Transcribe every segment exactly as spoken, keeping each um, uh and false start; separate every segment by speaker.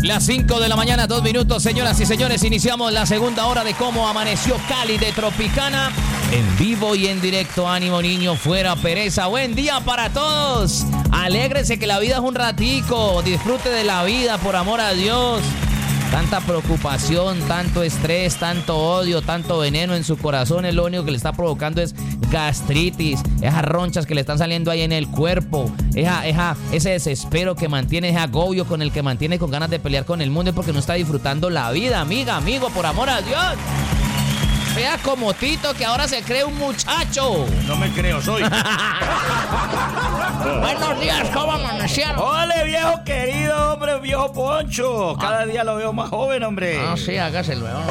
Speaker 1: Las cinco de la mañana, dos minutos, señoras y señores, iniciamos la segunda hora de Cómo Amaneció Cali de Tropicana. En vivo y en directo, ánimo niño, fuera pereza. Buen día para todos. Alégrese que la vida es un ratico. Disfrute de la vida, por amor a Dios. Tanta preocupación, tanto estrés, tanto odio, tanto veneno en su corazón, es lo único que le está provocando es gastritis, esas ronchas que le están saliendo ahí en el cuerpo, esa, esa, ese desespero que mantiene, ese agobio con el que mantiene con ganas de pelear con el mundo, es porque no está disfrutando la vida, amiga, amigo, por amor a Dios. Vea como Tito, que ahora se cree un muchacho.
Speaker 2: No me creo, soy.
Speaker 1: Buenos días, ¿cómo amanecieron?
Speaker 2: Ole, viejo querido, hombre, viejo Poncho. Cada día lo veo más joven, hombre.
Speaker 1: Ah, sí, hágase luego.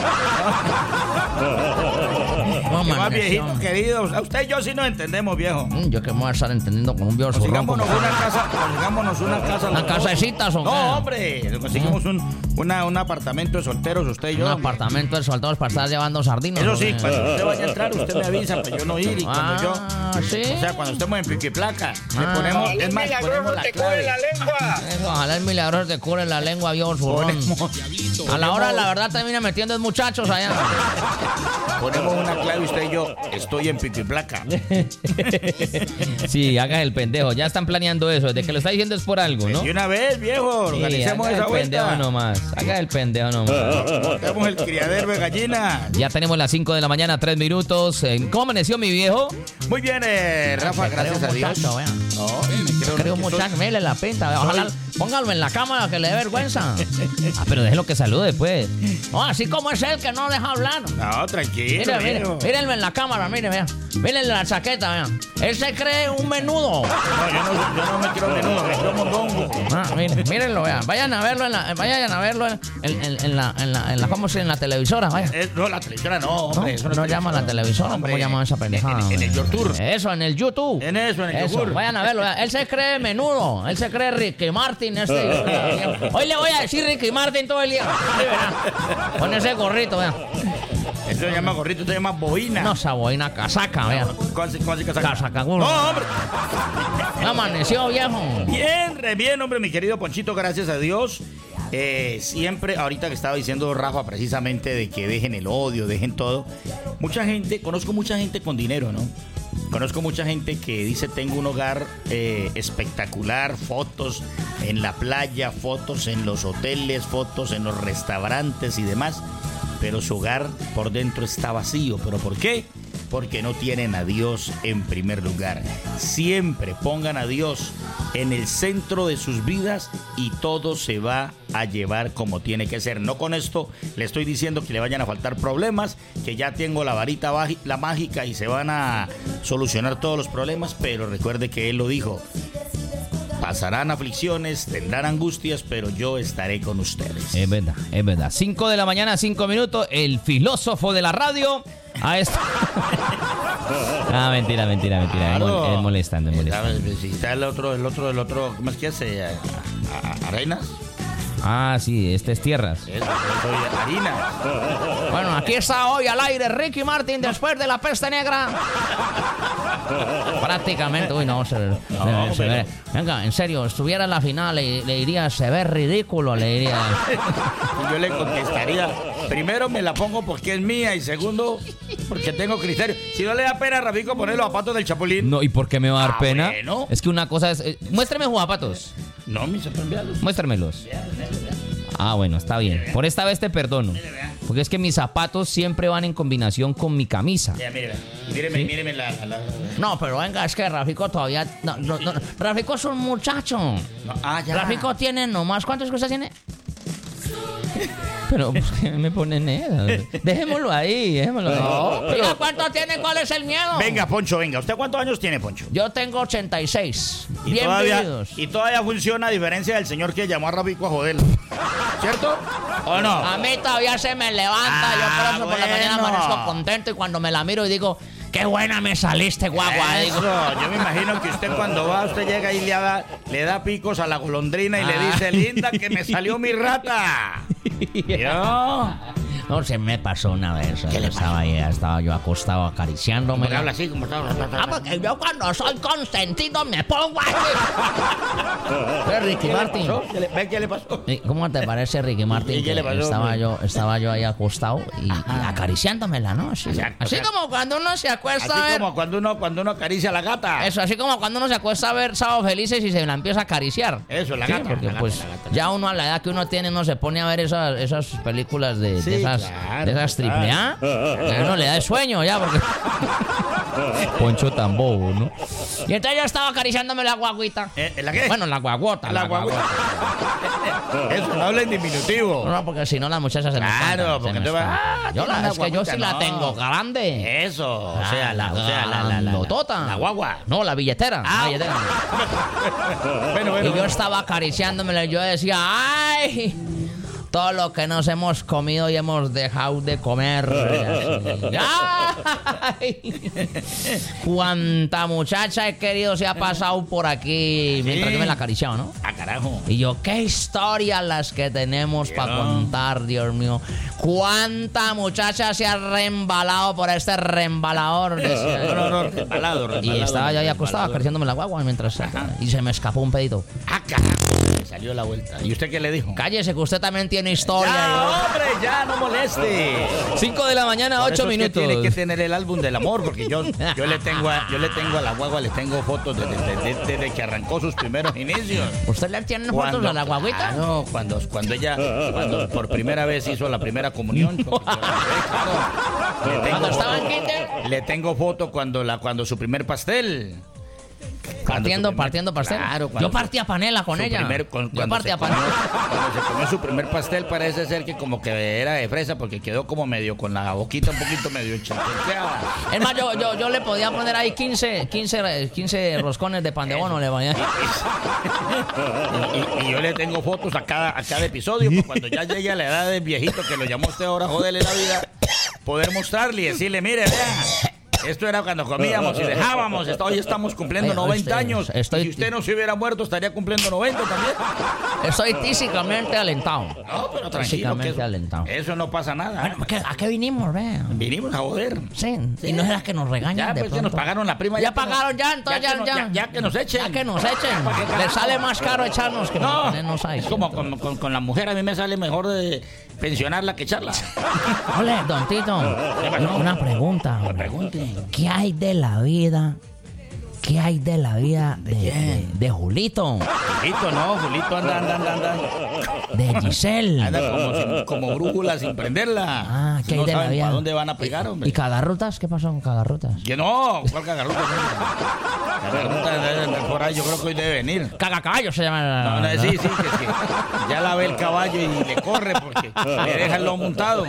Speaker 2: ¿Qué más, viejito querido? A usted y yo sí nos entendemos, viejo.
Speaker 1: Yo que me voy a estar entendiendo con un viejo zorrón.
Speaker 2: Consigámonos una casa, consigámonos una casa.
Speaker 1: ¿Una casecita son?
Speaker 2: No, hombre, conseguimos un, una, un apartamento de solteros, usted y yo.
Speaker 1: Un
Speaker 2: hombre.
Speaker 1: apartamento de solteros para estar llevando sardinas.
Speaker 2: Eso sí, cuando usted vaya a entrar, usted me avisa para yo no ir. Y cuando
Speaker 1: ah,
Speaker 2: yo,
Speaker 1: ¿sí?
Speaker 2: O sea, cuando estemos en pico y placa, le
Speaker 1: Ah.
Speaker 2: ponemos, es más, ponemos la clave.
Speaker 3: La lengua.
Speaker 1: Eso, ojalá el milagro te cure la lengua, viejo zurrón.
Speaker 2: Ponemos,
Speaker 1: A la hora, la verdad, termina metiendo en muchachos allá.
Speaker 2: ponemos una clave, usted y yo, estoy en pico y placa.
Speaker 1: Sí, haga el pendejo. Ya están planeando eso. De que lo está diciendo es por algo, ¿no?
Speaker 2: Y una vez, viejo,
Speaker 1: Sí,
Speaker 2: organicemos
Speaker 1: haga
Speaker 2: esa
Speaker 1: el pendejo
Speaker 2: vuelta.
Speaker 1: nomás. Haga el pendejo nomás.
Speaker 2: Montemos el criadero de gallinas.
Speaker 1: Ya tenemos las cinco de la mañana, tres minutos. ¿Cómo amaneció mi viejo?
Speaker 2: Muy bien, eh, Rafa, gracias a Dios.
Speaker 1: Muchacho, vea.
Speaker 2: No, me creo,
Speaker 1: Creo
Speaker 2: que
Speaker 1: muchacho,
Speaker 2: soy-
Speaker 1: mire la pinta. vea. Ojalá, póngalo en la cámara que le dé vergüenza. Ah, pero déjelo que salude, pues. No, así como es él que no deja hablar.
Speaker 2: No, tranquilo,
Speaker 1: Mire, mire,
Speaker 2: viejo.
Speaker 1: mírenlo en la cámara, mire, vea. Mírenle la chaqueta, vea. Él se cree un menudo.
Speaker 2: No, yo no, yo no me quiero menudo, me quiero mondongo.
Speaker 1: Ah, miren, mírenlo, vean. Vayan a verlo en la, vayan a verlo en, en, en- en la, en la, en la, ¿cómo se en la televisora? Vaya.
Speaker 2: Eh, no, la televisora no,
Speaker 1: No,
Speaker 2: hombre. eso
Speaker 1: no
Speaker 2: es
Speaker 1: llama a la televisora,
Speaker 2: Hombre,
Speaker 1: ¿cómo llama esa pendejada?
Speaker 2: En, en el YouTube.
Speaker 1: Eso, en el YouTube.
Speaker 2: En eso, en el
Speaker 1: Eso,
Speaker 2: yogur.
Speaker 1: vayan a verlo. vean. Él se cree menudo. Él se cree Ricky Martin. Este. Hoy le voy a decir Ricky Martin todo el día. Sí, verá. Con ese gorrito, vean.
Speaker 2: Eso se llama gorrito, se llama boina.
Speaker 1: No, esa boina casaca, vean.
Speaker 2: ¿Cuál se- cuál se casaca?
Speaker 1: Casaca,
Speaker 2: No,
Speaker 1: uno.
Speaker 2: hombre.
Speaker 1: Amaneció, viejo.
Speaker 2: Bien, re bien, hombre, mi querido Ponchito, gracias a Dios. Eh, siempre, ahorita que estaba diciendo Rafa precisamente de que dejen el odio, dejen todo. Mucha gente, conozco mucha gente con dinero, ¿no? Conozco mucha gente que dice tengo un hogar eh, espectacular, fotos en la playa, fotos en los hoteles, fotos en los restaurantes y demás, pero su hogar por dentro está vacío. ¿Pero por qué? Porque no tienen a Dios en primer lugar. Siempre pongan a Dios en el centro de sus vidas y todo se va a llevar como tiene que ser. No con esto le estoy diciendo que le vayan a faltar problemas, que ya tengo la varita baji- la mágica y se van a solucionar todos los problemas, pero recuerde que Él lo dijo. Pasarán aflicciones, tendrán angustias, pero yo estaré con ustedes.
Speaker 1: Es verdad, es verdad. cinco de la mañana, cinco minutos. El filósofo de la radio. A esto. Ah, mentira, mentira, mentira. Es, mol- es molestando, es molestando.
Speaker 2: ¿Sabes? Si está el otro, el otro, el otro, ¿cómo es que hace? ¿A- a- ¿Arenas?
Speaker 1: Ah, sí, este es tierras.
Speaker 2: Eso, yo soy Harinas.
Speaker 1: Bueno, aquí está hoy al aire Ricky Martin después de la peste negra. Prácticamente, uy, no, se, se- se ve. Venga, en serio, estuviera en la final, le, le diría, se ve ridículo, le diría.
Speaker 2: Y yo le contestaría, primero me la pongo porque es mía y segundo, porque tengo criterio. Si no le da pena, Rafico, poner los zapatos del Chapulín.
Speaker 1: No, ¿y por qué me va a dar
Speaker 2: Ah,
Speaker 1: pena?
Speaker 2: bueno.
Speaker 1: Es que una cosa es... eh, muéstrame sus zapatos.
Speaker 2: No, mis zapatos.
Speaker 1: Muéstramelos. Ah, bueno, está bien. Por esta vez te perdono. Porque es que mis zapatos siempre van en combinación con mi camisa.
Speaker 2: Ya, mire, míreme, míreme la, la, la-
Speaker 1: No, pero venga, es que Rafico todavía... No, no, no. Rafico es un muchacho.
Speaker 2: no, ah, ya.
Speaker 1: Rafico tiene nomás... ¿Cuántas cosas tiene? Pero, ¿por qué me ponen eso? Dejémoslo ahí, dejémoslo ahí.
Speaker 2: No, pero-
Speaker 1: Diga, ¿cuánto tiene? ¿Cuál es el miedo?
Speaker 2: Venga, Poncho, venga. ¿Usted cuántos años tiene, Poncho?
Speaker 1: Yo tengo ochenta y seis.
Speaker 2: Y
Speaker 1: Bien
Speaker 2: todavía,
Speaker 1: vividos.
Speaker 2: y todavía funciona a diferencia del señor que llamó a Rafico a joderlo. ¿Cierto? ¿O no?
Speaker 1: A mí todavía se me levanta. Yo por
Speaker 2: Ah,
Speaker 1: eso por la mañana
Speaker 2: bueno.
Speaker 1: amanezco contento y cuando me la miro y digo, qué buena me saliste, guagua.
Speaker 2: Eso,
Speaker 1: Digo,
Speaker 2: yo me imagino que usted cuando va, usted llega y le da, le da picos a la golondrina y le
Speaker 1: Ah.
Speaker 2: dice, linda, que me salió mi rata. Yo.
Speaker 1: No, se me pasó una vez.
Speaker 2: ¿Qué le
Speaker 1: Estaba, ahí, estaba yo acostado acariciándome.
Speaker 2: ¿Por qué habla así? Como
Speaker 1: Ah, porque yo cuando soy consentido me pongo así. ¿Qué, Ricky Martin?
Speaker 2: ¿Qué le, ¿Ve qué le pasó?
Speaker 1: ¿Cómo te parece, Ricky Martin?
Speaker 2: ¿Y qué le pasó,
Speaker 1: estaba
Speaker 2: hombre?
Speaker 1: yo, estaba yo ahí acostado y, y acariciándomela, ¿no? Así,
Speaker 2: O sea,
Speaker 1: así
Speaker 2: o sea,
Speaker 1: como cuando uno se acuesta
Speaker 2: Así
Speaker 1: a ver.
Speaker 2: como cuando uno, cuando uno acaricia a la gata.
Speaker 1: Eso, así como cuando uno se acuesta a ver Sábado Felices y se la empieza a acariciar.
Speaker 2: Eso, la
Speaker 1: Sí,
Speaker 2: gata.
Speaker 1: porque
Speaker 2: la gata,
Speaker 1: pues
Speaker 2: la gata.
Speaker 1: ya uno a la edad que uno tiene uno se pone a ver esas, esas películas de,
Speaker 2: Sí,
Speaker 1: de esas,
Speaker 2: claro,
Speaker 1: de esas
Speaker 2: claro.
Speaker 1: triple A. A uno le da sueño ya porque... Poncho tan bobo, ¿no? Y entonces yo estaba acariciándome la guaguita.
Speaker 2: ¿Eh, ¿La qué?
Speaker 1: Bueno, la guaguota.
Speaker 2: la guagua. Eso no habla en diminutivo.
Speaker 1: No, porque si no las muchachas se me
Speaker 2: Claro,
Speaker 1: espantan, se
Speaker 2: porque
Speaker 1: me
Speaker 2: te va-
Speaker 1: espantan.
Speaker 2: ah,
Speaker 1: Yo
Speaker 2: tiene
Speaker 1: la,
Speaker 2: una
Speaker 1: es que yo
Speaker 2: guaguita,
Speaker 1: sí la
Speaker 2: no.
Speaker 1: tengo grande.
Speaker 2: Eso, o sea, la, o sea, la, la, la, la,
Speaker 1: grandotota.
Speaker 2: la guagua.
Speaker 1: No, la billetera.
Speaker 2: Ah.
Speaker 1: La billetera.
Speaker 2: Bueno, bueno.
Speaker 1: Y yo
Speaker 2: bueno.
Speaker 1: estaba acariciándomela y yo decía, ¡ay! Todo lo que nos hemos comido y hemos dejado de comer. ¡Ay! Cuánta muchacha he querido se ha pasado por aquí mientras
Speaker 2: ¿Sí?
Speaker 1: yo me la acariciaba, ¿no?
Speaker 2: Ah, carajo.
Speaker 1: Y yo, qué historias las que tenemos para
Speaker 2: ¿no?
Speaker 1: contar, Dios mío. Cuánta muchacha se ha reembalado por este reembalador. decía yo.
Speaker 2: No, no, no, resbalado,
Speaker 1: Y
Speaker 2: resbalado,
Speaker 1: estaba yo ahí acostado
Speaker 2: resbalado.
Speaker 1: acariciándome la guagua mientras... Y se me escapó un pedito.
Speaker 2: Ah, carajo. Me salió la vuelta. ¿Y usted qué le dijo?
Speaker 1: Cállese que usted también tiene historia.
Speaker 2: Ya, hombre, ya, no moleste.
Speaker 1: cinco de la mañana,
Speaker 2: Por
Speaker 1: ocho
Speaker 2: eso es que
Speaker 1: minutos.
Speaker 2: tiene que tener el álbum del amor, porque yo, yo le tengo a, yo le tengo a la guagua, le tengo fotos desde, desde, desde que arrancó sus primeros inicios.
Speaker 1: ¿Usted le tiene fotos a la guaguita?
Speaker 2: Claro, cuando, cuando ella, cuando por primera vez hizo la primera comunión. Como que, claro. Le tengo
Speaker 1: ¿Cuando estaba en
Speaker 2: foto-
Speaker 1: kinder?
Speaker 2: Le tengo foto cuando la, cuando su primer pastel. Cuando
Speaker 1: Partiendo,
Speaker 2: su primer-
Speaker 1: partiendo pastel.
Speaker 2: Claro, cuando
Speaker 1: Yo partía panela con
Speaker 2: su
Speaker 1: ella.
Speaker 2: primer- con-
Speaker 1: Yo
Speaker 2: cuando, se
Speaker 1: partía
Speaker 2: comió,
Speaker 1: panela.
Speaker 2: cuando se comió su primer pastel, parece ser que como que era de fresa porque quedó como medio con la boquita un poquito medio chapeteada.
Speaker 1: Es más, yo, yo, yo le podía poner ahí quince, quince, quince roscones de pan de bono. Le ponía.
Speaker 2: Y, y- y yo le tengo fotos a cada, a cada episodio, pues cuando ya llegue a la edad del viejito que lo llamó usted ahora a joderle la vida, poder mostrarle y decirle, mire, vea, esto era cuando comíamos y dejábamos, esto- hoy estamos cumpliendo
Speaker 1: Ay,
Speaker 2: noventa
Speaker 1: estoy-
Speaker 2: años,
Speaker 1: estoy-
Speaker 2: y si usted no se hubiera muerto estaría cumpliendo noventa también.
Speaker 1: Estoy físicamente alentado.
Speaker 2: No, pero tranquilo, que
Speaker 1: Físicamente
Speaker 2: eso,
Speaker 1: alentado.
Speaker 2: eso no pasa nada.
Speaker 1: Bueno, ¿qué- ¿a qué vinimos, vea?
Speaker 2: Vinimos a joder.
Speaker 1: Sí, y no es que nos regañan
Speaker 2: Ya,
Speaker 1: de
Speaker 2: pues que
Speaker 1: pronto.
Speaker 2: nos pagaron la prima.
Speaker 1: Ya
Speaker 2: que nos-
Speaker 1: pagaron, ya, entonces ya,
Speaker 2: que nos-
Speaker 1: ya.
Speaker 2: ya, ya que nos echen.
Speaker 1: Ya que nos echen.
Speaker 2: ¿Para qué
Speaker 1: Le
Speaker 2: carajo?
Speaker 1: sale más caro echarnos que
Speaker 2: No,
Speaker 1: mantenernos ahí.
Speaker 2: es como con, con- con la mujer, a mí me sale mejor de pensionarla que echarla.
Speaker 1: Ole, don Tito, una, una pregunta. hombre.
Speaker 2: Pregunte.
Speaker 1: ¿Qué hay de la vida? ¿Qué hay de la vida de, de, de Julito?
Speaker 2: Julito, no, Julito anda, anda, anda, anda.
Speaker 1: De Giselle.
Speaker 2: Anda como, sin- como brújula sin prenderla.
Speaker 1: Ah, ¿qué hay
Speaker 2: no
Speaker 1: de la
Speaker 2: saben
Speaker 1: vida?
Speaker 2: para dónde van a pegar, hombre.
Speaker 1: ¿Y Cagarrutas? ¿Qué pasó con Cagarrutas?
Speaker 2: Que no, ¿cuál cagarruta? Cagarruta debe andar por ahí, yo creo que hoy debe venir.
Speaker 1: Cagacaballo se llama. la-
Speaker 2: No, no, sí, sí, que, es que ya la ve el caballo y le corre porque le deja el lomo montado.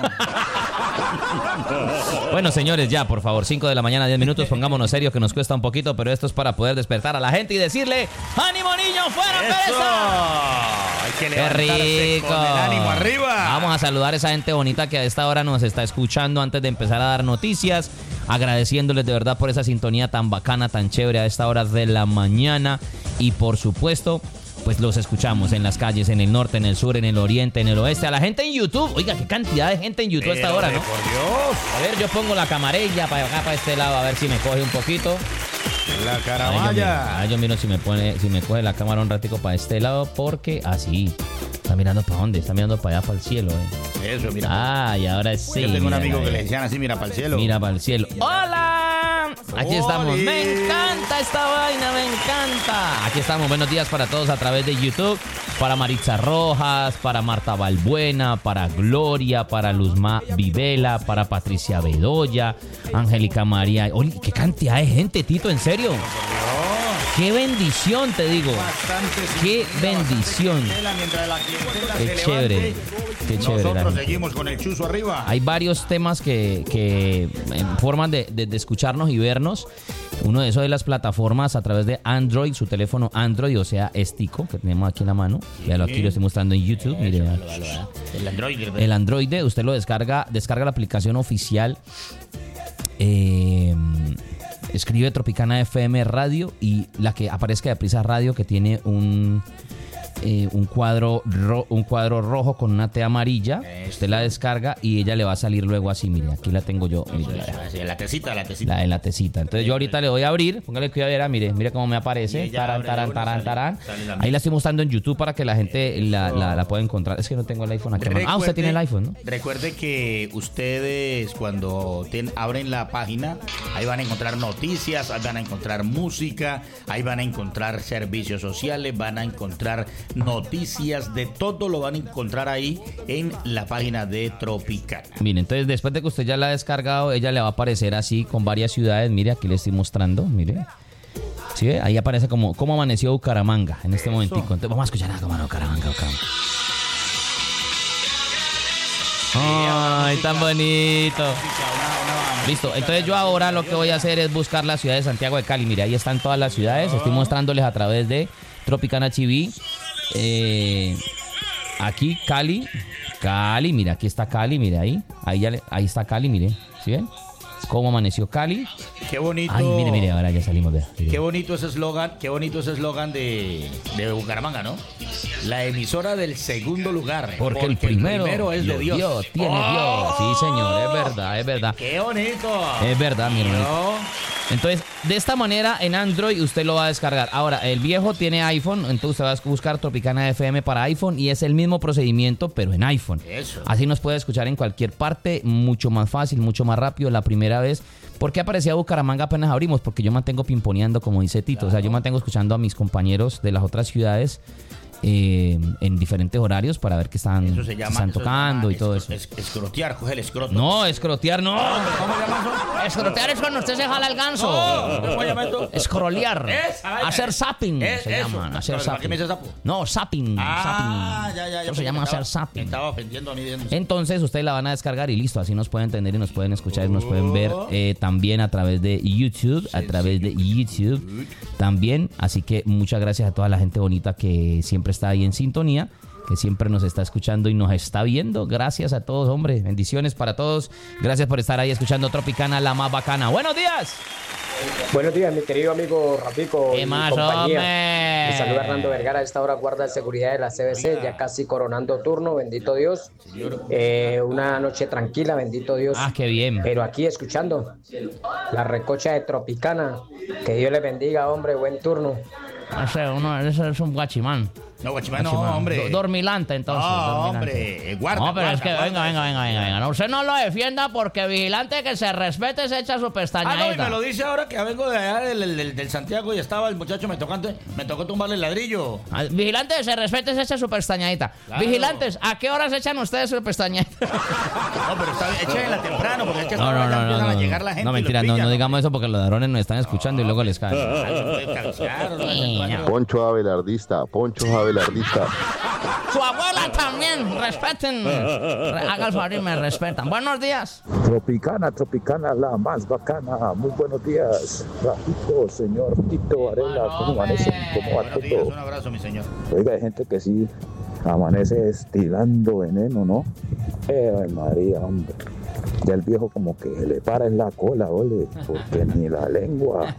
Speaker 1: Bueno, señores, ya, por favor, cinco de la mañana, diez minutos, pongámonos serios que nos cuesta un poquito, pero esto es para poder despertar a la gente y decirle, ¡ánimo, niño, fuera,
Speaker 2: ¡Eso!
Speaker 1: pereza!
Speaker 2: Hay que
Speaker 1: ¡Qué
Speaker 2: levantarse
Speaker 1: rico!
Speaker 2: con el ánimo arriba.
Speaker 1: Vamos a saludar a esa gente bonita que a esta hora nos está escuchando antes de empezar a dar noticias, agradeciéndoles de verdad por esa sintonía tan bacana, tan chévere a esta hora de la mañana y por supuesto... Pues los escuchamos en las calles, en el norte, en el sur, en el oriente, en el oeste. A la gente en YouTube. Oiga, qué cantidad de gente en YouTube a esta
Speaker 2: Pero,
Speaker 1: hora,
Speaker 2: hombre,
Speaker 1: ¿no?
Speaker 2: por Dios.
Speaker 1: A ver, yo pongo la camarilla para acá, para este lado, a ver si me coge un poquito.
Speaker 2: La
Speaker 1: Ahí yo, miro,
Speaker 2: caravalla.
Speaker 1: ahí yo miro si me pone, si me coge la cámara un ratico para este lado, porque así. Está mirando para dónde, está mirando para allá, para el cielo, eh.
Speaker 2: Eso, mira.
Speaker 1: Ah, y ahora sí.
Speaker 2: Yo tengo un
Speaker 1: mira,
Speaker 2: amigo que
Speaker 1: mira.
Speaker 2: le decían así, mira para el cielo.
Speaker 1: Mira para el cielo. ¡Hola! Aquí estamos.
Speaker 2: ¡Oli!
Speaker 1: Me encanta esta vaina, me encanta. Aquí estamos. Buenos días para todos a través de YouTube. Para Maritza Rojas, para Marta Balbuena, para Gloria, para Luzma Vivela, para Patricia Bedoya, Angélica María. Oye, qué cantidad de gente, Tito, en serio. Qué bendición, te digo.
Speaker 2: Bastante
Speaker 1: Qué
Speaker 2: sintonía,
Speaker 1: bendición.
Speaker 2: bastante clientela, mientras la clientela
Speaker 1: Qué
Speaker 2: se
Speaker 1: chévere,
Speaker 2: levante,
Speaker 1: qué chévere la
Speaker 2: Nosotros
Speaker 1: gente.
Speaker 2: seguimos con el chuzo arriba.
Speaker 1: Hay varios temas que, que en formas de, de- de escucharnos y vernos. Uno de esos de las plataformas a través de Android, su teléfono Android, o sea, Estico, que tenemos aquí en la mano. Véalo, aquí lo estoy mostrando en YouTube. Mire, vea.
Speaker 2: El Android.
Speaker 1: El Android, usted lo descarga, descarga la aplicación oficial. Eh, escribe Tropicana F M Radio y la que aparezca de Prisa Radio, que tiene un eh, un cuadro ro- un cuadro rojo con una T amarilla.
Speaker 2: Eso.
Speaker 1: Usted la descarga y ella le va a salir luego así, mire, aquí la tengo yo. Mire,
Speaker 2: Eso, eso, la tecita, la tecita.
Speaker 1: la de la tecita. Entonces yo ahorita le voy a abrir, póngale cuidado, mire, mire cómo me
Speaker 2: Y
Speaker 1: aparece.
Speaker 2: ella
Speaker 1: Tarán,
Speaker 2: abre
Speaker 1: tarán,
Speaker 2: de una,
Speaker 1: tarán,
Speaker 2: sale-
Speaker 1: tarán.
Speaker 2: sale la
Speaker 1: Ahí la estoy mostrando en YouTube para que la gente la, la, la pueda encontrar. Es que no tengo el iPhone aquí. a mano. Ah, usted tiene el iPhone, ¿no?
Speaker 2: Recuerde que ustedes cuando ten- abren la página, ahí van a encontrar noticias, ahí van a encontrar música, ahí van a encontrar servicios sociales, van a encontrar noticias, de todo lo van a encontrar ahí en la página de Tropicana.
Speaker 1: Mire, entonces después de que usted ya la ha descargado, ella le va a aparecer así con varias ciudades. Mire, aquí le estoy mostrando, mire. ¿Sí ve? Ahí aparece como cómo amaneció Bucaramanga en este
Speaker 2: Eso.
Speaker 1: momentico. Entonces vamos a escuchar nada como Bucaramanga, Bucaramanga. Ay, tan bonito. Listo, entonces yo ahora lo que voy a hacer es buscar la ciudad de Santiago de Cali. Mire, ahí están todas las ciudades. Estoy mostrándoles a través de Tropicana T V. Eh, aquí, Cali. Cali, mira, aquí está Cali, mire ahí. Ahí, ya le- ahí está Cali, mire. ¿Sí ven? Cómo amaneció Cali.
Speaker 2: Qué bonito.
Speaker 1: Ay, mire, mire, ahora ya salimos de... mire.
Speaker 2: Qué bonito ese eslogan, qué bonito ese eslogan de, de Bucaramanga, ¿no? La emisora del segundo lugar.
Speaker 1: Porque, el primero,
Speaker 2: es
Speaker 1: lo
Speaker 2: de Dios.
Speaker 1: dio, tiene
Speaker 2: ¡Oh!
Speaker 1: Dios. Sí, señor, es verdad, es verdad.
Speaker 2: ¡Qué bonito!
Speaker 1: Es verdad, mi hermanito.
Speaker 2: ¿No?
Speaker 1: Entonces, de esta manera en Android usted lo va a descargar. Ahora, el viejo tiene iPhone, entonces usted va a buscar Tropicana F M para iPhone y es el mismo procedimiento, pero en iPhone.
Speaker 2: Eso.
Speaker 1: Así nos puede escuchar en cualquier parte, mucho más fácil, mucho más rápido, la primera vez. ¿Por qué aparecía Bucaramanga apenas abrimos? Porque yo mantengo pimponeando, como dice Tito. O sea, yo mantengo escuchando a mis compañeros de las otras ciudades eh, en diferentes horarios para ver qué están,
Speaker 2: Eso se llama.
Speaker 1: están
Speaker 2: eso se
Speaker 1: tocando
Speaker 2: llama
Speaker 1: y todo
Speaker 2: escro-
Speaker 1: eso.
Speaker 2: es- escrotear, coge el escroto.
Speaker 1: No, escrotear no.
Speaker 2: ¿Cómo se llama eso?
Speaker 1: Escrotear es cuando usted se jala el ganso.
Speaker 2: No, ¿cómo se llama esto?
Speaker 1: Escrolear.
Speaker 2: Esa vaina.
Speaker 1: Hacer zapping
Speaker 2: Es-
Speaker 1: se
Speaker 2: eso.
Speaker 1: llaman. Hacer
Speaker 2: ¿Para qué
Speaker 1: zapping.
Speaker 2: me dice sapo?
Speaker 1: No, zapping.
Speaker 2: Ah,
Speaker 1: zapping.
Speaker 2: ya, ya, ya.
Speaker 1: Eso se llama
Speaker 2: Estaba-
Speaker 1: hacer zapping.
Speaker 2: Estaba ofendiendo a mí. diciendo-
Speaker 1: Entonces ustedes la van a descargar y listo, así nos pueden entender y nos pueden escuchar y nos pueden ver eh, también a través de YouTube, a través de YouTube también. Así que muchas gracias a toda la gente bonita que siempre está ahí en sintonía, que siempre nos está escuchando y nos está viendo. Gracias a todos, hombre. Bendiciones para todos. Gracias por estar ahí escuchando Tropicana, la más bacana. Buenos días.
Speaker 3: Buenos días, mi querido amigo Rafico
Speaker 1: ¿Qué
Speaker 3: y
Speaker 1: más,
Speaker 3: compañía.
Speaker 1: hombre?
Speaker 3: Me saluda Hernando Vergara, a esta hora guarda de seguridad de la C B C, ya casi coronando turno, bendito Dios. Eh, una noche tranquila, bendito Dios.
Speaker 1: Ah, qué bien.
Speaker 3: Pero aquí escuchando la recocha de Tropicana. Que Dios les bendiga, hombre, buen turno.
Speaker 1: Ese, uno, ese es un guachimán.
Speaker 2: No, guachimán, no,
Speaker 1: Guachimán.
Speaker 2: hombre.
Speaker 1: Do- dormilante, entonces.
Speaker 2: No,
Speaker 1: dormilante.
Speaker 2: hombre, guarda,
Speaker 1: No, pero
Speaker 2: guarda,
Speaker 1: es que
Speaker 2: guarda.
Speaker 1: venga, venga, venga, venga, venga. No, usted no lo defienda porque vigilante que se respete se echa su
Speaker 2: Ah,
Speaker 1: pestañadita.
Speaker 2: no, y me lo dice ahora que vengo de allá del, del- del Santiago y estaba el muchacho, me tocó, antes- me tocó tumbarle el ladrillo.
Speaker 1: Ah, vigilante que se respete se echa su pestañadita.
Speaker 2: Claro.
Speaker 1: Vigilantes, ¿a qué horas echan ustedes su pestañadita?
Speaker 2: No, pero está bien, échenla temprano, porque es que
Speaker 1: No,
Speaker 2: hasta
Speaker 1: no,
Speaker 2: ahora ya
Speaker 1: no, no,
Speaker 2: empiezan
Speaker 1: no.
Speaker 2: a llegar la gente.
Speaker 1: No,
Speaker 2: y los
Speaker 1: mentira, no,
Speaker 2: pillan,
Speaker 1: no digamos eso porque los ladrones nos están escuchando y luego les caen.
Speaker 2: Ay, se puede calzar, no,
Speaker 1: Sí,
Speaker 2: no.
Speaker 4: Poncho Abelardista, Poncho Abelardista.
Speaker 1: Su abuela también, respeten. Re- Haga el favor y me respetan. Buenos días.
Speaker 5: Tropicana, Tropicana, la más bacana. Muy buenos días, Rafito, señor Tito Varela. ¿Cómo amanecen? ¿Cómo va
Speaker 2: Buenos días,
Speaker 5: todo?
Speaker 2: un abrazo, mi señor.
Speaker 5: Oiga, hay gente que sí amanece estilando veneno, ¿no? Eh, María, hombre. Ya el viejo como que le para en la cola, ole, porque ni la lengua.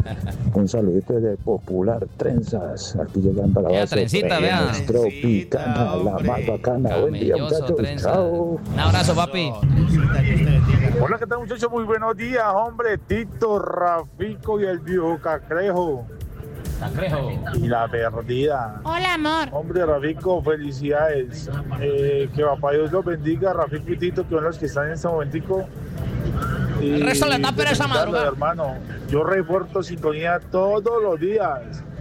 Speaker 5: Un saludito desde Popular Trenzas, aquí llegando a la
Speaker 1: Vea,
Speaker 5: base.
Speaker 1: trencita, vea.
Speaker 5: Tropicana, la
Speaker 2: Hombre.
Speaker 5: más bacana. Buen día,
Speaker 1: Camelloso,
Speaker 5: muchachos.
Speaker 1: trenza.
Speaker 5: Chao.
Speaker 1: Un abrazo, papi.
Speaker 2: Trencita, Dios te bendiga.
Speaker 6: Hola, ¿qué tal, muchachos? Muy buenos días, hombre. Tito, Rafico y el viejo Cacrejo.
Speaker 1: Cangrejo.
Speaker 6: Y la perdida.
Speaker 7: Hola, amor.
Speaker 6: Hombre, Rafico, felicidades. Eh, que papá Dios los bendiga, Rafico y Tito, que son los que están en este momentico. Y
Speaker 1: El resto les da pereza
Speaker 6: felicitarlos,
Speaker 1: madrugar.
Speaker 6: hermano. Yo reporto sintonía todos los días.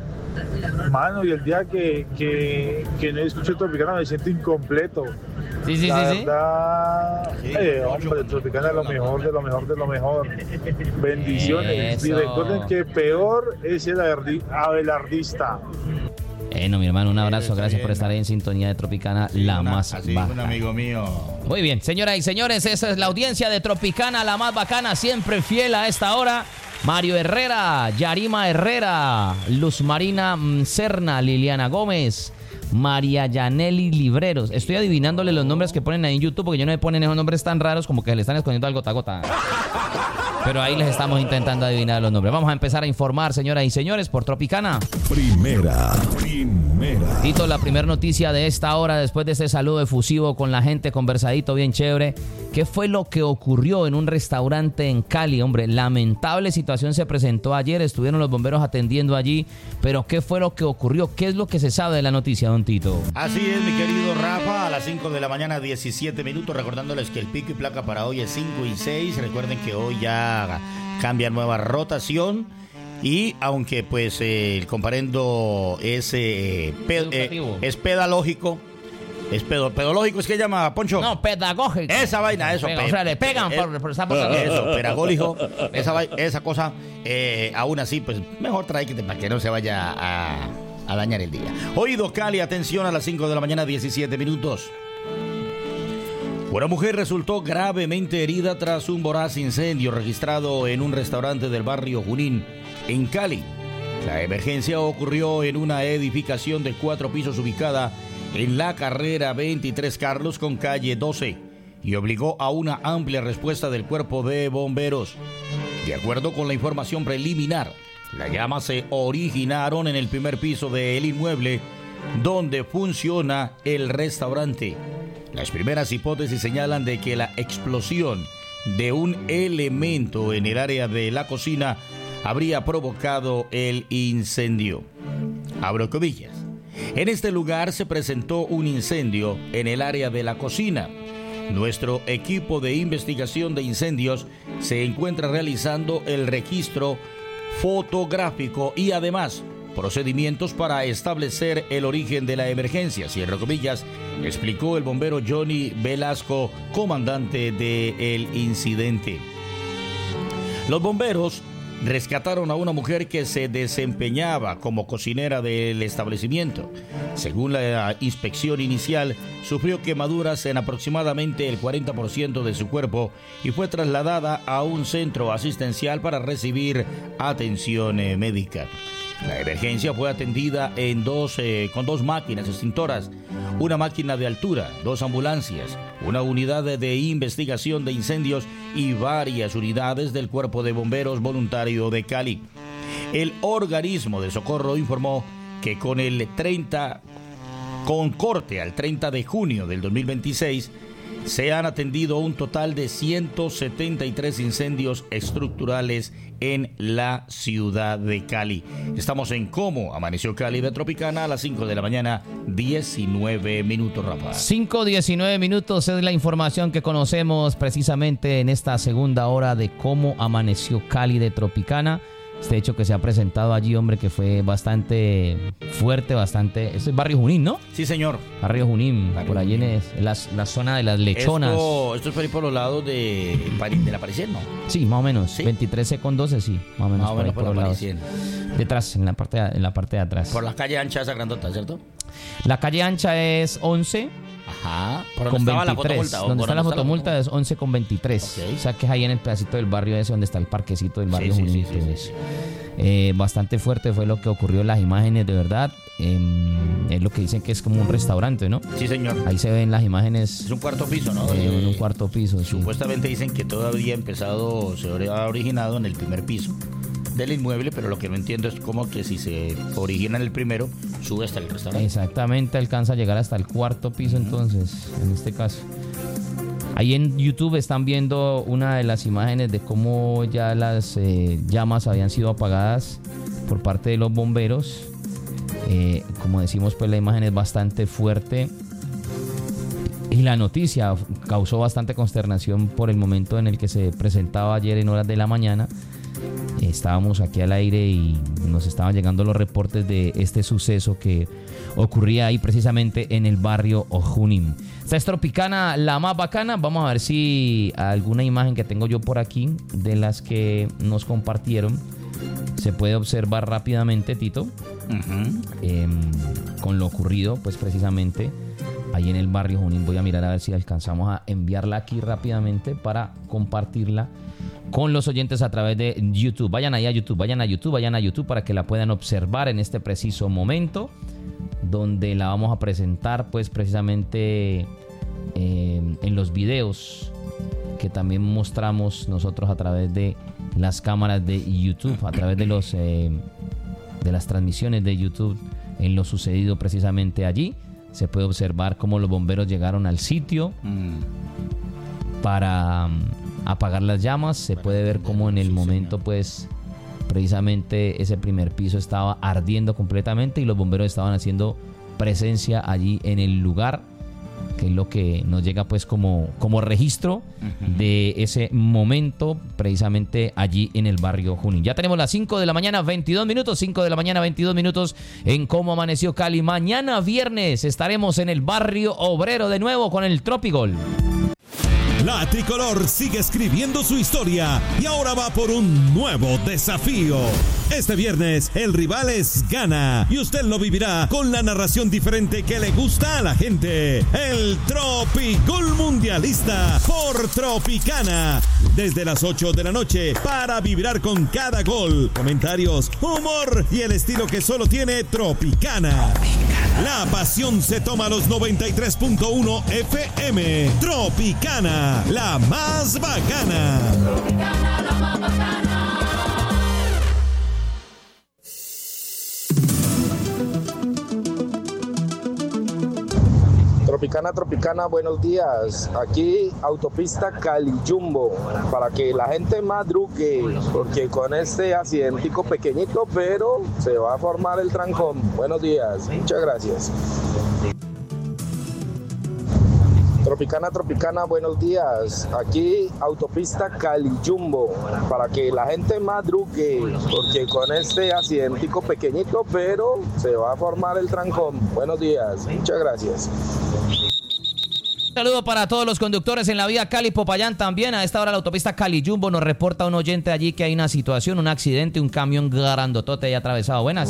Speaker 6: Mano, y el día que, que, que no escucho Tropicana me siento incompleto.
Speaker 1: Sí, sí,
Speaker 6: La
Speaker 1: sí, sí.
Speaker 6: verdad,
Speaker 2: Sí,
Speaker 6: eh,
Speaker 2: mucho.
Speaker 6: hombre, Tropicana es lo mejor, de lo mejor, de lo mejor. Bendiciones. Y
Speaker 1: Eso.
Speaker 6: recuerden que peor es el abelardi- abelardista.
Speaker 1: Bueno, mi hermano, un abrazo.
Speaker 2: Está
Speaker 1: Gracias
Speaker 2: bien.
Speaker 1: por estar ahí en sintonía de Tropicana, la
Speaker 2: Una-
Speaker 1: más
Speaker 2: así,
Speaker 1: baja.
Speaker 2: un amigo mío.
Speaker 1: Muy bien, señoras y señores, esa es la audiencia de Tropicana, la más bacana, siempre fiel a esta hora. Mario Herrera, Yarima Herrera, Luz Marina Serna, Liliana Gómez, María Yaneli Libreros. Estoy adivinándole los nombres que ponen ahí en YouTube porque yo no me ponen esos nombres tan raros como que le están escondiendo al gota a gota. Pero ahí les estamos intentando adivinar los nombres. Vamos a empezar a informar, señoras y señores, por Tropicana.
Speaker 7: Primera, primera.
Speaker 1: Tito, la primera noticia de esta hora, después de este saludo efusivo con la gente, conversadito bien chévere. ¿Qué fue lo que ocurrió en un restaurante en Cali? Hombre, lamentable situación se presentó ayer, estuvieron los bomberos atendiendo allí, pero ¿qué fue lo que ocurrió? ¿Qué es lo que se sabe de la noticia, don Tito?
Speaker 2: Así es, mi querido Rafa, a las cinco de la mañana, diecisiete minutos, recordándoles que el pico y placa para hoy es cinco y seis. Recuerden que hoy ya cambia nueva rotación. Y aunque pues eh, el comparendo es, eh, pe- eh, es pedagógico, es pedo- pedológico, ¿es que llama, Poncho?
Speaker 1: No, pedagógico.
Speaker 2: Esa vaina, eso.
Speaker 1: Pega,
Speaker 2: pe-
Speaker 1: o sea, le pegan
Speaker 2: eh,
Speaker 1: por, por estar por
Speaker 2: Eso, pedagógico, esa, vai- esa cosa, eh, aún así, pues mejor trae que te- para que no se vaya a, a dañar el día. Oído Cali, atención, a las cinco de la mañana, diecisiete minutos. Una mujer resultó gravemente herida tras un voraz incendio registrado en un restaurante del barrio Junín, en Cali. La emergencia ocurrió en una edificación de cuatro pisos ubicada en la carrera veintitrés Carlos con calle doce y obligó a una amplia respuesta del cuerpo de bomberos. De acuerdo con la información preliminar, las llamas se originaron en el primer piso del inmueble donde funciona el restaurante. Las primeras hipótesis señalan de que la explosión de un elemento en el área de la cocina habría provocado el incendio. Abro comillas. En este lugar se presentó un incendio en el área de la cocina. Nuestro equipo de investigación de incendios se encuentra realizando el registro fotográfico y además procedimientos para establecer el origen de la emergencia, cierro comillas, explicó el bombero Johnny Velasco, comandante del incidente. Los bomberos rescataron a una mujer que se desempeñaba como cocinera del establecimiento. Según la inspección inicial, sufrió quemaduras en aproximadamente el cuarenta por ciento de su cuerpo y fue trasladada a un centro asistencial para recibir atención eh, médica. La emergencia fue atendida en dos, eh, con dos máquinas extintoras, una máquina de altura, dos ambulancias, una unidad de, de investigación de incendios y varias unidades del Cuerpo de Bomberos Voluntario de Cali. El organismo de socorro informó que con el treinta, con corte al treinta de junio del dos mil veintiséis, se han atendido un total de ciento setenta y tres incendios estructurales en la ciudad de Cali. Estamos en Cómo Amaneció Cali de Tropicana a las cinco de la mañana, diecinueve minutos, Rafa.
Speaker 1: cinco diecinueve minutos es la información que conocemos precisamente en esta segunda hora de Cómo Amaneció Cali de Tropicana. Este hecho que se ha presentado allí, hombre, que fue bastante fuerte, bastante... Este es Barrio Junín, ¿no?
Speaker 2: Sí, señor.
Speaker 1: Barrio Junín,
Speaker 2: Barrio
Speaker 1: por allí en
Speaker 2: Junín.
Speaker 1: es- la, la zona de las lechonas.
Speaker 2: Esto, esto es por ahí por los lados de, de la Parisien, ¿no?
Speaker 1: Sí, más o menos.
Speaker 2: ¿Sí?
Speaker 1: veintitrés C con doce, sí. Más o menos
Speaker 2: Más o
Speaker 1: por, ahí
Speaker 2: menos por
Speaker 1: por
Speaker 2: la
Speaker 1: los lados.
Speaker 2: Parisien.
Speaker 1: Detrás, en la parte de, en la parte de atrás.
Speaker 2: Por la calle ancha esa grandota, ¿cierto?
Speaker 1: La calle ancha es once
Speaker 2: Ajá. ¿Por
Speaker 1: con
Speaker 2: dónde estaba la
Speaker 1: veintitrés.
Speaker 2: fotomulta? ¿O
Speaker 1: Donde
Speaker 2: por
Speaker 1: está la
Speaker 2: dónde
Speaker 1: fotomulta es once con veintitrés.
Speaker 2: Ok.
Speaker 1: O sea que es ahí en el pedacito del barrio ese donde está el parquecito del barrio
Speaker 2: Sí, sí,
Speaker 1: Junín y
Speaker 2: sí,
Speaker 1: todo
Speaker 2: sí,
Speaker 1: eso. Eh, bastante fuerte fue lo que ocurrió en las imágenes, de verdad. Eh, es lo que dicen que es como un restaurante, ¿no?
Speaker 2: Sí, señor.
Speaker 1: Ahí se ven las imágenes
Speaker 2: Es un cuarto piso, ¿no?
Speaker 1: eh, en un cuarto piso. Sí.
Speaker 2: Supuestamente dicen que todo había empezado, se ha originado en el primer piso del inmueble, pero lo que no entiendo es cómo que si se origina en el primero, sube hasta el restaurante.
Speaker 1: Exactamente, alcanza a llegar hasta el cuarto piso entonces, en este caso. Ahí en YouTube están viendo una de las imágenes de cómo ya las eh, llamas habían sido apagadas por parte de los bomberos. Eh, como decimos, pues la imagen es bastante fuerte. Y la noticia causó bastante consternación por el momento en el que se presentaba ayer en horas de la mañana. Estábamos aquí al aire y nos estaban llegando los reportes de este suceso que ocurría ahí precisamente en el barrio Junín. Esta es Tropicana, la más bacana. Vamos a ver si alguna imagen que tengo yo por aquí de las que nos compartieron se puede observar rápidamente, Tito,
Speaker 2: Uh-huh.
Speaker 1: eh, con lo ocurrido pues precisamente ahí en el barrio Junín. Voy a mirar a ver si alcanzamos a enviarla aquí rápidamente para compartirla con los oyentes a través de YouTube. Vayan ahí a YouTube, vayan a YouTube, vayan a YouTube para que la puedan observar en este preciso momento, donde la vamos a presentar pues precisamente eh, en los videos que también mostramos nosotros a través de las cámaras de YouTube, a través de los eh, de las transmisiones de YouTube en lo sucedido precisamente allí. Se puede observar cómo los bomberos llegaron al sitio mm. para um, apagar las llamas. Se puede ver cómo en el sí, momento, señor. pues, precisamente ese primer piso estaba ardiendo completamente y los bomberos estaban haciendo presencia allí en el lugar, que es lo que nos llega pues como, como registro uh-huh. de ese momento precisamente allí en el barrio Junín. Ya tenemos las cinco de la mañana, veintidós minutos, cinco de la mañana, veintidós minutos en Cómo Amaneció Cali. Mañana viernes estaremos en el barrio obrero de nuevo con el Tropigol.
Speaker 7: La tricolor sigue escribiendo su historia y ahora va por un nuevo desafío. Este viernes el rival es Ghana y usted lo vivirá con la narración diferente que le gusta a la gente. El Tropigol Mundialista por Tropicana. Desde las ocho de la noche para vibrar con cada gol, comentarios, humor y el estilo que solo tiene Tropicana. La pasión se toma a los noventa y tres punto uno F M. Tropicana, la más bacana. Tropicana, la más bacana.
Speaker 8: Tropicana, Tropicana, buenos días. Aquí autopista Cali Jumbo, para que la gente madrugue, porque con este accidentico pequeñito, pero se va a formar el trancón. Buenos días, muchas gracias. Tropicana, Tropicana, buenos días. Aquí autopista Cali Jumbo, para que la gente madrugue, porque con este accidentico pequeñito, pero se va a formar el trancón. Buenos días, muchas gracias.
Speaker 1: Un saludo para todos los conductores en la vía Cali-Popayán también. A esta hora la autopista Cali-Jumbo nos reporta un oyente allí que hay una situación, un accidente, un camión grandotote ahí atravesado. Buenas.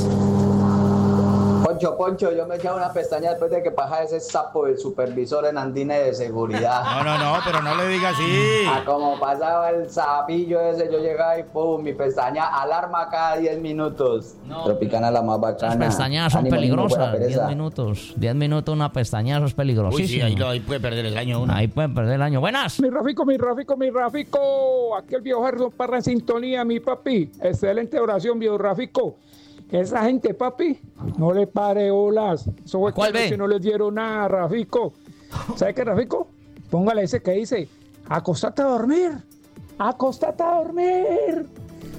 Speaker 9: Poncho, Poncho, yo me eché una pestaña después de que pasara ese sapo del supervisor en Andine de seguridad.
Speaker 2: No, no, no, pero no le diga así.
Speaker 9: A como pasaba el sapillo ese, yo llegaba y pum, mi pestaña alarma cada diez minutos. No. Tropicana la más bacana.
Speaker 1: Las pestañas son Ánimo, peligrosas, diez minutos. diez minutos una pestaña, eso es peligrosísimo.
Speaker 2: Uy, sí, ahí, lo, ahí puede perder el año uno.
Speaker 1: Ahí puede perder el año. Buenas.
Speaker 10: Mi Rafico, mi Rafico, mi Rafico. Aquí el viejo Gerson Parra en sintonía, mi papi. Excelente oración, viejo Rafico. Esa gente, papi, no le pare olas. Eso fue
Speaker 1: ¿Cuál ve?
Speaker 10: Que no les dieron nada, Rafico. ¿Sabe qué, Rafico? Póngale ese que dice, acostate a dormir, acostate a dormir.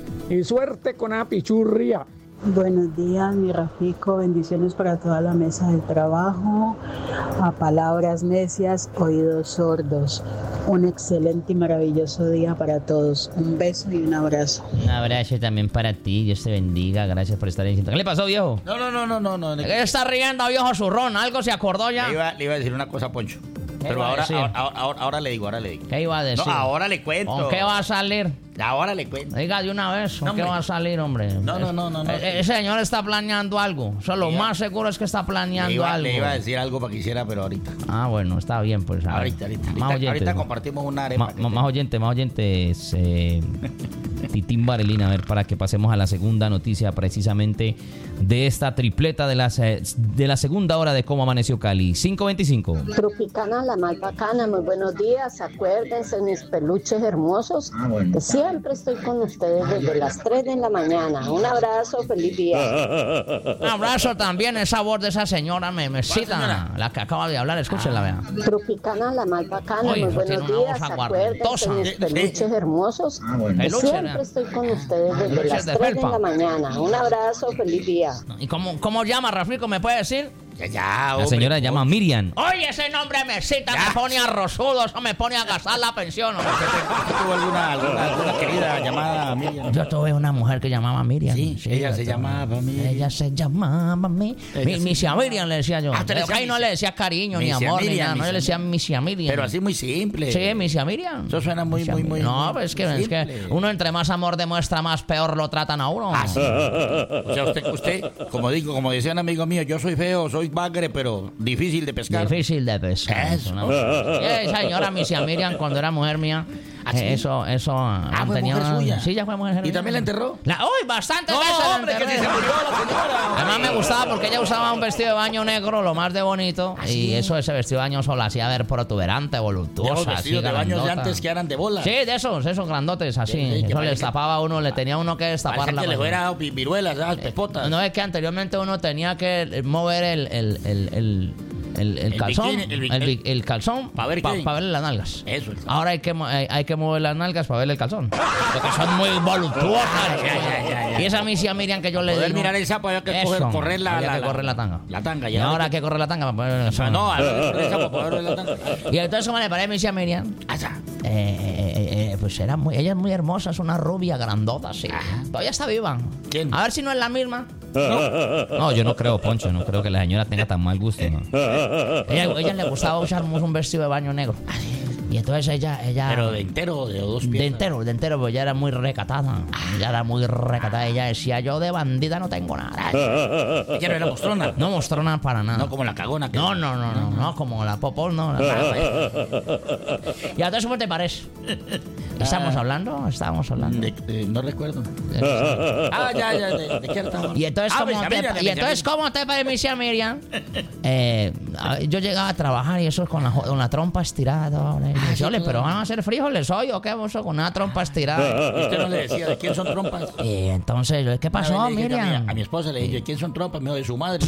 Speaker 10: Y suerte con la pichurria.
Speaker 11: Buenos días, mi Rafico, bendiciones para toda la mesa del trabajo, a palabras necias, oídos sordos. Un excelente y maravilloso día para todos. Un beso y un abrazo.
Speaker 1: Un abrazo también para ti, Dios te bendiga, gracias por estar en sintonía. ¿Qué le pasó, viejo?
Speaker 2: No, no, no, no, no. no.
Speaker 1: ¿Qué está riendo, viejo zurrón? ¿Algo se acordó ya?
Speaker 2: Le iba, le iba a decir una cosa, Poncho. Pero ahora, ahora, ahora, ahora le digo, ahora le digo.
Speaker 1: ¿Qué iba a decir?
Speaker 2: No, ahora le cuento.
Speaker 1: ¿Con qué va a salir?
Speaker 2: Ahora le cuento.
Speaker 1: Diga de una vez, ¿con
Speaker 2: no,
Speaker 1: qué va a salir, hombre?
Speaker 2: No, no, no, no. no
Speaker 1: el, el señor está planeando algo. O sea, lo iba, más seguro es que está planeando
Speaker 2: le iba,
Speaker 1: algo.
Speaker 2: Le iba a decir algo para que hiciera, pero ahorita.
Speaker 1: Ah, bueno, está bien, pues.
Speaker 2: Ahorita, ahorita.
Speaker 1: Más
Speaker 2: ahorita,
Speaker 1: oyentes,
Speaker 2: ahorita compartimos una arepa.
Speaker 1: Ma, más oyentes, más oyentes. Eh, Titín Varelina, a ver, para que pasemos a la segunda noticia precisamente de esta tripleta de, las, de la segunda hora de Cómo Amaneció Cali. cinco veinticinco.
Speaker 12: Tropicana, la más bacana, muy buenos días. Acuérdense, mis peluches hermosos, ah, bueno. que siempre estoy con ustedes desde las tres de la mañana. Un abrazo, feliz día.
Speaker 1: Un abrazo también, esa voz de esa señora me, me cita, la que acaba de hablar, escúchenla, vean.
Speaker 12: Tropicana, la más bacana,
Speaker 1: Oye,
Speaker 12: muy buenos días. Acuérdense, mis peluches hermosos, ah, bueno. que Peluche, siempre estoy con ustedes desde las de tres de la mañana. Un abrazo, feliz día.
Speaker 1: ¿Y cómo, cómo llama, Rafico? ¿Me puede decir?
Speaker 2: Ya, ya,
Speaker 1: la señora
Speaker 2: hombre,
Speaker 1: llama Miriam.
Speaker 2: Oye, ese nombre me cita, ya. me pone arrozudo, eso me pone a gastar la pensión. ¿No? ¿Tuvo alguna, alguna, alguna querida llamada Miriam?
Speaker 1: Yo tuve una mujer que llamaba Miriam.
Speaker 2: Sí, sí ella se llamaba Miriam.
Speaker 1: Ella se llamaba Miriam. Mi, Misia Miriam le decía yo. Ah,
Speaker 2: pero
Speaker 1: ahí no le decía cariño, ni amor, Miriam, ni nada. No le decía Misia Miriam.
Speaker 2: Pero así muy simple.
Speaker 1: Sí, Misia Miriam.
Speaker 2: Eso suena muy, muy, muy.
Speaker 1: No, pues es que, es que uno entre más amor demuestra, más peor lo tratan a uno.
Speaker 2: Ah, sí. O sea, usted, usted, como digo, como decía un amigo mío, yo soy feo, soy bagre, pero difícil de pescar.
Speaker 1: Difícil de pescar. Eso, ¿no? Sí, señora Misia Miriam, cuando era mujer mía,
Speaker 2: ¿Ah, sí?
Speaker 1: Eh, Eso, eso.
Speaker 2: Ah, fue
Speaker 1: tenía
Speaker 2: mujer
Speaker 1: una-
Speaker 2: suya.
Speaker 1: Sí, ya fue mujer.
Speaker 2: ¿Y también la enterró?
Speaker 1: La, uy, bastante
Speaker 2: No,
Speaker 1: veces la
Speaker 2: hombre, que
Speaker 1: enterré.
Speaker 2: si se murió la señora.
Speaker 1: Además me gustaba porque ella usaba un vestido de baño negro, lo más de bonito.
Speaker 2: ¿Ah,
Speaker 1: y
Speaker 2: sí?
Speaker 1: eso, ese vestido de baño solo la hacía ver protuberante, voluptuosa.
Speaker 2: Los vestidos
Speaker 1: así,
Speaker 2: de baños de
Speaker 1: grandota.
Speaker 2: antes que eran de bola.
Speaker 1: Sí, de esos, esos grandotes, así.
Speaker 2: Sí, sí, que
Speaker 1: eso le
Speaker 2: parece-
Speaker 1: destapaba a uno, le tenía uno que destapar
Speaker 2: Parece
Speaker 1: la
Speaker 2: que le
Speaker 1: vaina.
Speaker 2: hubiera dado vi- viruelas, ¿sabes? Pepotas.
Speaker 1: No, es que anteriormente uno tenía que mover el, el, el, el, el, el
Speaker 2: El
Speaker 1: calzón,
Speaker 2: bikini, el bi-
Speaker 1: el, bi- el calzón
Speaker 2: ¿Pa' ver
Speaker 1: pa-
Speaker 2: qué?
Speaker 1: pa' verle las nalgas.
Speaker 2: Eso es.
Speaker 1: Ahora hay que, mo- hay, hay que mover las nalgas para verle el calzón. Porque son muy voluptuosas.
Speaker 2: Ya, ya, ya, ya.
Speaker 1: Y esa misia Miriam que yo le
Speaker 2: Poder
Speaker 1: digo.
Speaker 2: mirar el sapo había que
Speaker 1: Eso,
Speaker 2: coger- correr la,
Speaker 1: había
Speaker 2: la,
Speaker 1: que
Speaker 2: la-
Speaker 1: correr la tanga.
Speaker 2: La tanga,
Speaker 1: Y
Speaker 2: ya.
Speaker 1: ahora hay que correr la tanga para poder ver el
Speaker 2: No,
Speaker 1: calzón.
Speaker 2: no, había que correr el sapo para poder la tanga.
Speaker 1: Y entonces, ¿cómo le parece misia Miriam?
Speaker 2: Ah, ya.
Speaker 1: Eh, eh, eh, eh, pues era muy, ella es muy hermosa, es una rubia grandota, sí. Todavía está viva.
Speaker 2: ¿Quién?
Speaker 1: A ver si no es la misma. No, no yo no creo, Poncho, no creo que la señora tenga tan mal gusto, ¿no? Ella, ella le gustaba usar un vestido de baño negro. Y entonces ella, ella
Speaker 2: Pero de entero o de dos piezas.
Speaker 1: de entero, de entero, pues ya era muy recatada. Ella era muy recatada. Ella decía, yo de bandida no tengo nada.
Speaker 2: Ella no era mostrona.
Speaker 1: No mostrona para nada.
Speaker 2: No como la cagona. Que
Speaker 1: No, no, no, no, no, como la popol, no. no. ¿Y a todo eso cómo te parece? ¿Estamos hablando? Estábamos hablando.
Speaker 2: De- de- no recuerdo. Ah, ya, ya. ¿De, de qué era estaba?
Speaker 1: Y entonces,
Speaker 2: Ah,
Speaker 1: ¿cómo
Speaker 2: Benjamín,
Speaker 1: te,
Speaker 2: de
Speaker 1: y
Speaker 2: Benjamín.
Speaker 1: entonces ¿cómo te parece, misia Miriam? Eh, a- yo llegaba a trabajar y eso con la, jo- con la trompa estirada. todo, ¿no? Y
Speaker 2: Ah,
Speaker 1: yo,
Speaker 2: sí,
Speaker 1: "Ole,
Speaker 2: claro.
Speaker 1: pero van a hacer frijoles hoy o qué, vos con una trompa estirada.
Speaker 2: ¿Y usted no le decía de quién son trompas?
Speaker 1: Y entonces, yo, ¿qué pasó,
Speaker 2: Una vez le dije yo a mi-
Speaker 1: Miriam?
Speaker 2: A mi esposa le dije, ¿de quién son trompas? Me dijo, de su madre.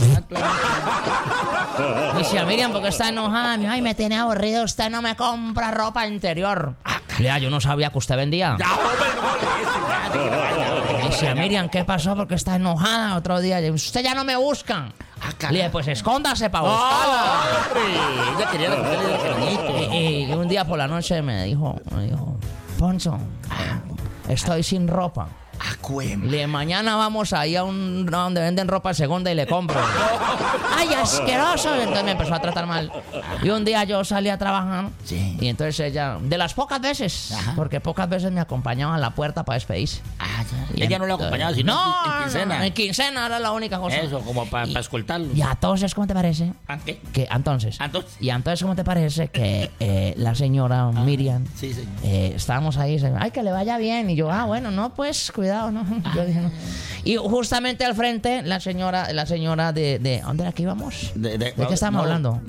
Speaker 1: Misia Miriam, porque está enojada. Me dijo, ay, me tiene aburrido, usted no me compra ropa interior. Lea, yo no sabía que usted vendía.
Speaker 2: Ya, hombre, no le dices, ya, de que vaya.
Speaker 1: Decía, Miriam, ¿qué pasó? Porque está enojada otro día. Le, usted ya no me busca. Le dije, pues escóndase para buscarla.
Speaker 2: hombre! Ella quería que usted le diera cariñito.
Speaker 1: Y, y un día por la noche me dijo, me dijo, Poncho, eh, estoy sin ropa.
Speaker 2: Ah, cuem.
Speaker 1: Le dije, mañana vamos ahí a un a donde venden ropa segunda y le compro. ¡Ay, asqueroso! Y entonces me empezó a tratar mal. Y un día yo salí a trabajar.
Speaker 2: Sí.
Speaker 1: Y entonces ella, de las pocas veces,
Speaker 2: Ajá.
Speaker 1: porque pocas veces me acompañaba a la puerta para despedirse.
Speaker 2: Ah, ya.
Speaker 1: Y
Speaker 2: Ella no lo
Speaker 1: entonces-
Speaker 2: acompañaba, sino
Speaker 1: no,
Speaker 2: en quincena.
Speaker 1: no, en quincena era la única cosa.
Speaker 2: Eso, como para
Speaker 1: Y-
Speaker 2: escoltarlo.
Speaker 1: Y entonces, ¿cómo te parece?
Speaker 2: ¿Ah, qué?
Speaker 1: Que entonces,
Speaker 2: Entonces.
Speaker 1: y entonces, ¿cómo te parece que eh, la señora Miriam,
Speaker 2: Sí, señor.
Speaker 1: eh, estábamos ahí, se- ay, que le vaya bien? Y yo, ah, bueno, no, pues, cuidado, ¿no? Yo dije, no. Y justamente al frente, la señora, la señora de, de ¿dónde era que íbamos?
Speaker 2: De,
Speaker 1: ¿De qué estamos
Speaker 2: no.
Speaker 1: hablando?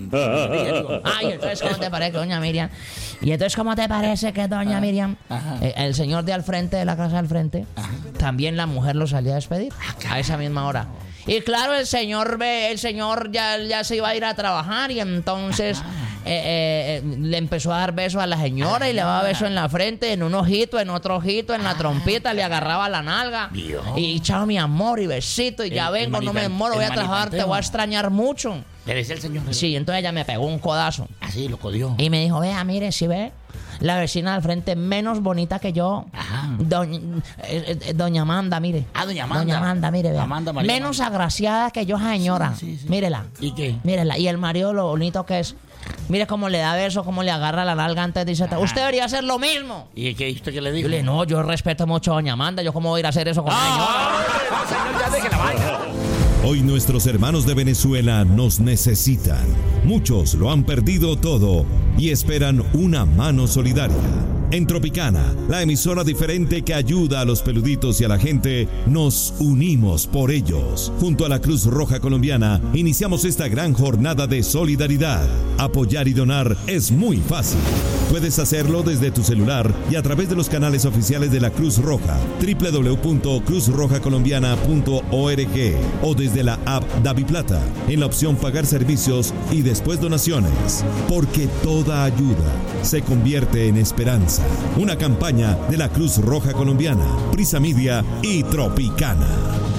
Speaker 1: Ay, entonces, ¿cómo te parece que doña Miriam? Y entonces, ¿cómo te parece que doña Miriam,
Speaker 2: Ajá.
Speaker 1: eh, el señor de al frente, de la casa del frente, también la mujer lo salía a despedir a esa misma hora? Y claro, el señor ve, el señor ya, ya se iba a ir a trabajar y entonces eh, eh, le empezó a dar besos a la señora y le daba besos en la frente, en un ojito, en otro ojito, en la trompita, le agarraba la nalga.
Speaker 2: Dios.
Speaker 1: Y chao, mi amor, y besito, y ya
Speaker 2: El- el
Speaker 1: vengo, no me
Speaker 2: manifan-
Speaker 1: demoro, voy
Speaker 2: el
Speaker 1: a trabajar, te
Speaker 2: manifanteo.
Speaker 1: voy a extrañar mucho.
Speaker 2: Le decía el señor.
Speaker 1: Sí, entonces ella me pegó un codazo
Speaker 2: Así, lo codió.
Speaker 1: y me dijo, vea, mire, si ve, la vecina del frente menos bonita que yo,
Speaker 2: Ajá.
Speaker 1: doña, eh, eh, doña Amanda, mire.
Speaker 2: Ah, doña Amanda.
Speaker 1: Doña Amanda, mire, vea.
Speaker 2: Amanda María
Speaker 1: menos agraciada que yo, esa señora.
Speaker 2: Sí, sí, sí.
Speaker 1: Mírela.
Speaker 2: ¿Y qué?
Speaker 1: Mírela. Y el marido, lo bonito que es. Mire cómo le da beso, cómo le agarra la nalga antes de irse.
Speaker 2: Ajá.
Speaker 1: Usted debería hacer lo mismo.
Speaker 2: ¿Y qué usted qué le
Speaker 1: Yo
Speaker 2: dijo?
Speaker 1: le dije, no, yo respeto mucho a doña Amanda. Yo cómo voy a ir a hacer eso con la señora.
Speaker 2: ¡Ah, hombre! No, señor, ya deje la vaina.
Speaker 7: Hoy nuestros hermanos de Venezuela nos necesitan. Muchos lo han perdido todo y esperan una mano solidaria. En Tropicana, la emisora diferente que ayuda a los peluditos y a la gente, nos unimos por ellos. Junto a la Cruz Roja Colombiana, iniciamos esta gran jornada de solidaridad. Apoyar y donar es muy fácil. Puedes hacerlo desde tu celular y a través de los canales oficiales de la Cruz Roja, doble u doble u doble u punto cruz roja colombiana punto org o desde la app DaviPlata, en la opción Pagar servicios y después donaciones. Porque toda ayuda se convierte en esperanza. Una campaña de la Cruz Roja Colombiana, Prisa Media y Tropicana.